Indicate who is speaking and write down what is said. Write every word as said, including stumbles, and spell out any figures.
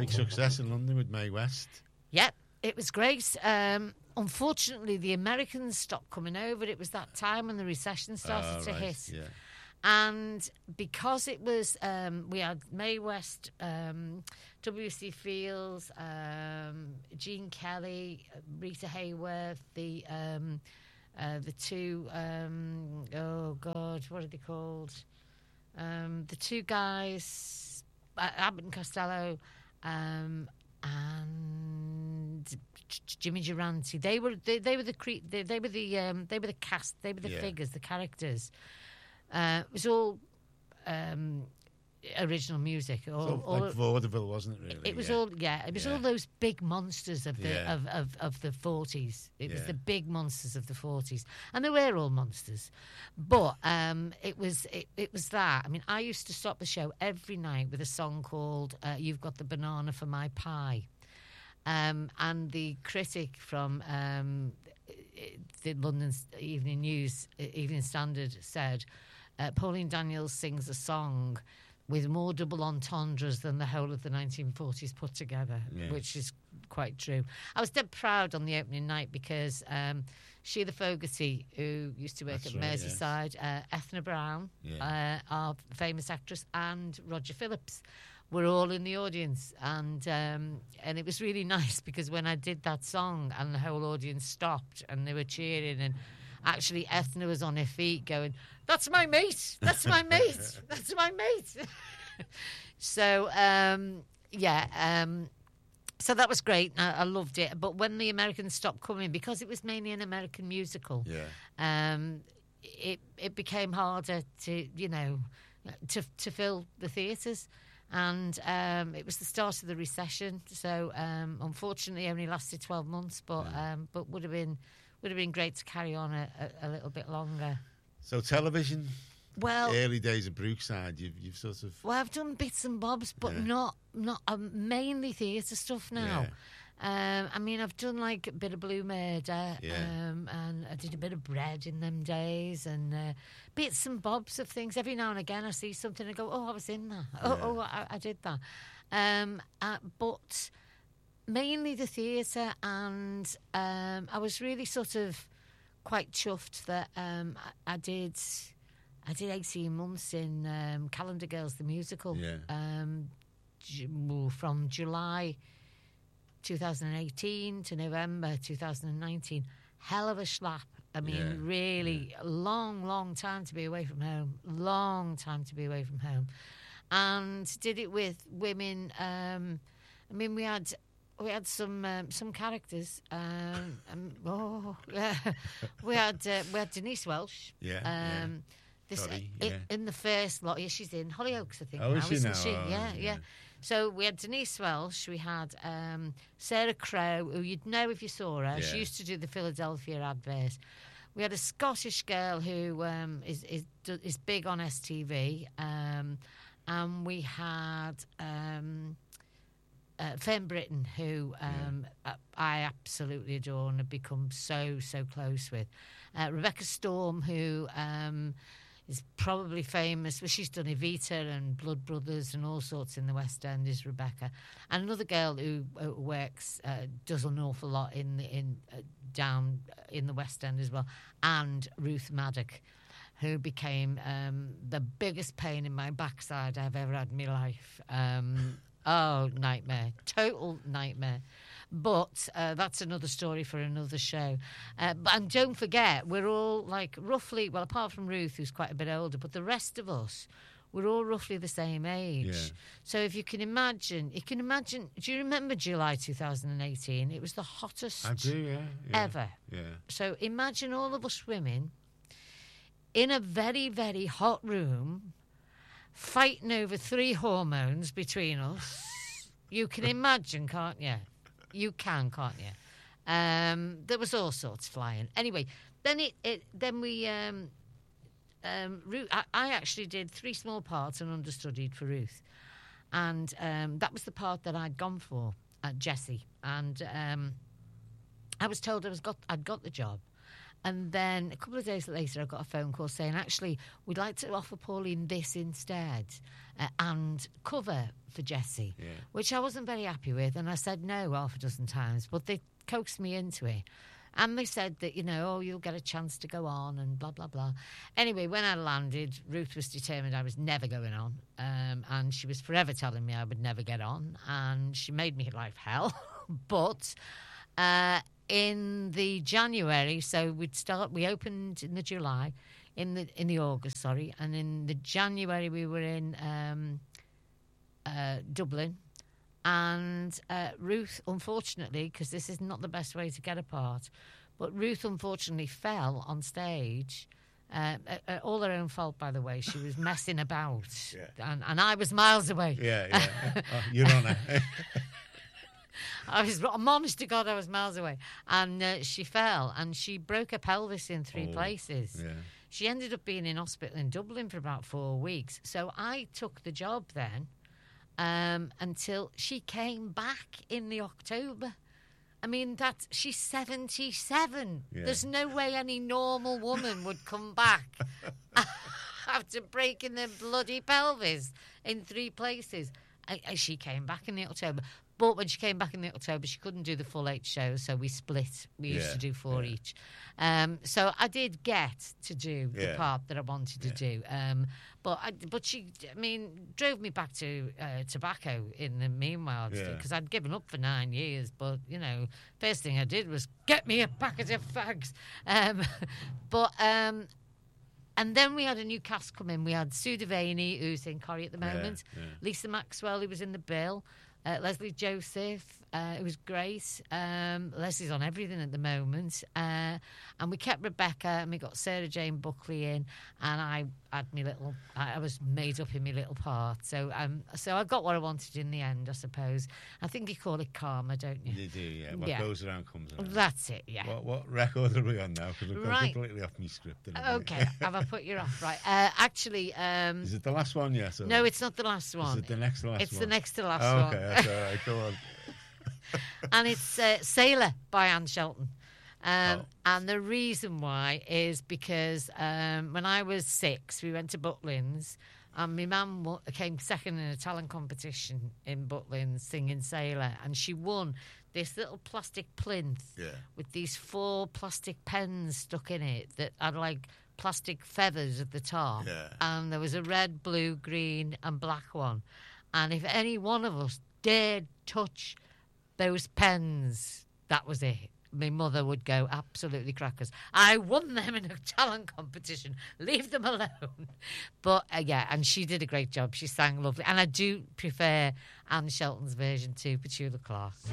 Speaker 1: big success in London with Mae West.
Speaker 2: Yep, it was great. Um, unfortunately, the Americans stopped coming over. It was that time when the recession started
Speaker 1: Oh,
Speaker 2: to
Speaker 1: right,
Speaker 2: hit.
Speaker 1: yeah.
Speaker 2: And because it was, um, we had Mae West, um, W C Fields, um, Gene Kelly, Rita Hayworth, the um, uh, the two, um, oh God, what are they called? Um, the two guys, uh, Abbott and Costello, um, and Jimmy Durante. They were they, they were the cre- they, they were the um, they were the cast. They were the
Speaker 1: Yeah.
Speaker 2: figures, the characters. Uh, it was all um, original music. All,
Speaker 1: So,
Speaker 2: all,
Speaker 1: like vaudeville, wasn't it, really?
Speaker 2: it was
Speaker 1: yeah.
Speaker 2: all, yeah. It was
Speaker 1: Yeah.
Speaker 2: all those big monsters of the
Speaker 1: Yeah.
Speaker 2: of, of, of the forties. It was
Speaker 1: Yeah.
Speaker 2: the big monsters of the forties, and they were all monsters. But um, it was it, it was that. I mean, I used to stop the show every night with a song called uh, "You've Got the Banana for My Pie," um, and the critic from um, the London Evening News, Evening Standard, said uh, Pauline Daniels sings a song with more double entendres than the whole of the nineteen forties put together,
Speaker 1: Yeah.
Speaker 2: which is quite true. I was dead proud on the opening night because um, Sheila Fogarty, who used to work
Speaker 1: That's
Speaker 2: at
Speaker 1: right, yes.
Speaker 2: Merseyside, uh, Ethna Brown,
Speaker 1: Yeah.
Speaker 2: uh, our famous actress, and Roger Phillips were all in the audience, and um, and it was really nice because when I did that song and the whole audience stopped and they were cheering, and actually Ethna was on her feet going, "That's my mate, that's my mate, that's my mate." So um, yeah, um, so that was great. I, I loved it. But when the Americans stopped coming, because it was mainly an American musical,
Speaker 1: Yeah.
Speaker 2: um, it it became harder to you know to to fill the theatres. And um, it was the start of the recession, so um, unfortunately, only lasted twelve months. But
Speaker 1: Yeah.
Speaker 2: um, but would have been would have been great to carry on a, a, a little bit longer.
Speaker 1: So television,
Speaker 2: Well,
Speaker 1: early days of Brookside, you've you've sort of
Speaker 2: well, I've done bits and bobs, but
Speaker 1: Yeah.
Speaker 2: not not um, mainly theatre stuff now. Um, I mean, I've done like a bit of Blue Murder,
Speaker 1: Yeah.
Speaker 2: um, and I did a bit of Bread in them days, and uh, bits and bobs of things. Every now and again, I see something and go, "Oh, I was in that. Oh,
Speaker 1: Yeah.
Speaker 2: oh, I, I did that." Um, uh, but mainly the theatre, and um, I was really sort of quite chuffed that um, I, I did. I did eighteen months in um, Calendar Girls, the musical.
Speaker 1: Yeah.
Speaker 2: Um, ju- from July two thousand eighteen to November two thousand nineteen. Hell of a schlap. I mean,
Speaker 1: Yeah,
Speaker 2: really, a long, long time to be away from home. Long time to be away from home. And did it with women. Um, I mean, we had we had some um, some characters. Um, um, oh, yeah. we had uh, we had Denise Welsh.
Speaker 1: Yeah, yeah.
Speaker 2: Um, This,
Speaker 1: Sorry,
Speaker 2: in,
Speaker 1: yeah.
Speaker 2: in the first lot, yeah, she's in Hollyoaks, I think.
Speaker 1: Oh, is
Speaker 2: now,
Speaker 1: she
Speaker 2: isn't
Speaker 1: now?
Speaker 2: she?
Speaker 1: Oh,
Speaker 2: yeah,
Speaker 1: yeah.
Speaker 2: yeah. So we had Denise Welsh, we had um, Sarah Crowe, who you'd know if you saw her.
Speaker 1: Yeah.
Speaker 2: She used to do the Philadelphia advert. We had a Scottish girl who um, is, is is big on S T V, um, and we had um, uh, Fern Britton, who um, I, I absolutely adore and have become so so close with. Uh, Rebecca Storm, who um, is probably famous. Well, she's done Evita and Blood Brothers and all sorts in the West End, is Rebecca. And another girl who uh, works, uh, does an awful lot in the, in uh, down in the West End as well, and Ruth Maddock, who became um, the biggest pain in my backside I've ever had in my life. Um, oh, nightmare. Total nightmare. But uh, that's another story for another show. Uh, but, and don't forget, we're all like roughly, well, apart from Ruth, who's quite a bit older, but the rest of us, we're all roughly the same age.
Speaker 1: Yeah.
Speaker 2: So if you can imagine, you can imagine, do you remember July two thousand eighteen? It was the hottest
Speaker 1: I do, yeah, yeah.
Speaker 2: ever.
Speaker 1: Yeah.
Speaker 2: So imagine all of us women in a very, very hot room fighting over three hormones between us. You can imagine, can't you? You can, can't you? Um, there was all sorts flying. Anyway, then it, it then we um, um, Ruth, I, I actually did three small parts and understudied for Ruth, and um, that was the part that I'd gone for at Jessie, and um, I was told I was got I'd got the job. And then a couple of days later, I got a phone call saying, actually, we'd like to offer Pauline this instead uh, and cover for Jessie,
Speaker 1: Yeah.
Speaker 2: which I wasn't very happy with. And I said no half a dozen times, but they coaxed me into it. And they said that, you know, oh, you'll get a chance to go on and blah, blah, blah. Anyway, when I landed, Ruth was determined I was never going on. Um, and she was forever telling me I would never get on. And she made me life hell. But uh, in the January, so we'd start, we opened in the July, in the in the August, sorry. And in the January, we were in um, uh, Dublin. And uh, Ruth, unfortunately, because this is not the best way to get apart, but Ruth, unfortunately, fell on stage. Uh, uh, all her own fault, by the way. She was messing about.
Speaker 1: Yeah.
Speaker 2: And, and I was miles away.
Speaker 1: Yeah, yeah. Oh, Your Honour.
Speaker 2: I was, I'm honest to God, I was miles away. And uh, she fell, and she broke her pelvis in three
Speaker 1: Oh,
Speaker 2: places.
Speaker 1: Yeah.
Speaker 2: She ended up being in hospital in Dublin for about four weeks. So I took the job then. Um, until she came back in the October. I mean, that's she's seventy-seven.
Speaker 1: Yeah.
Speaker 2: There's no way any normal woman would come back after breaking their bloody pelvis in three places. And, and she came back in the October. But when she came back in the October, she couldn't do the full eight shows, so we split. We used
Speaker 1: Yeah,
Speaker 2: to do four
Speaker 1: yeah.
Speaker 2: each. Um, so I did get to do the
Speaker 1: Yeah.
Speaker 2: part that I wanted to
Speaker 1: Yeah.
Speaker 2: do. Um, but I, but she, I mean, drove me back to uh, tobacco in the meanwhile,
Speaker 1: Yeah.
Speaker 2: because I'd given up for nine years. But, you know, first thing I did was get me a packet of fags. Um, but... Um, And then we had a new cast come in. We had Sue Devaney, who's in Corrie at the
Speaker 1: Yeah,
Speaker 2: moment,
Speaker 1: yeah.
Speaker 2: Lisa Maxwell, who was in the bill, uh, Leslie Joseph, uh, who was great. Um, Leslie's on everything at the moment. Uh, and we kept Rebecca, and we got Sarah Jane Buckley in, and I had me little, I I was made up in my little part. So um, so I got what I wanted in the end, I suppose. I think you call it karma, don't you?
Speaker 1: You do, yeah. What
Speaker 2: Yeah.
Speaker 1: goes around comes around.
Speaker 2: That's it, yeah.
Speaker 1: What, what record are we on now? Because we've gone
Speaker 2: Right.
Speaker 1: completely off my script. haven't we?
Speaker 2: Okay, have I put you off? Right. Uh, actually... Um,
Speaker 1: Is it the last one, yes? Or
Speaker 2: no, it's not the last
Speaker 1: Is
Speaker 2: one.
Speaker 1: it the next to last
Speaker 2: It's
Speaker 1: one?
Speaker 2: the next to last
Speaker 1: Oh,
Speaker 2: one.
Speaker 1: okay, that's all right. Go on.
Speaker 2: And it's uh, Sailor by Anne Shelton. Um,
Speaker 1: Oh.
Speaker 2: And the reason why is because um, when I was six, we went to Butlins, and my mum wa- came second in a talent competition in Butlins singing Sailor, and she won this little plastic plinth
Speaker 1: Yeah.
Speaker 2: with these four plastic pens stuck in it that had like plastic feathers at the top.
Speaker 1: Yeah.
Speaker 2: And there was a red, blue, green, and black one. And if any one of us dared touch those pens, that was it. My mother would go absolutely crackers. I won them in a talent competition. Leave them alone. But uh, yeah, and she did a great job. She sang lovely. And I do prefer Anne Shelton's version to Petula Clark.